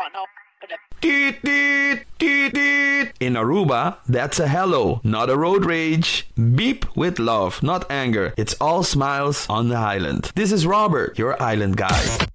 Toot, toot, toot, toot. In Aruba, that's a hello, not a road rage. Beep with love, not anger. It's all smiles on the island. This is Robert, your island guy.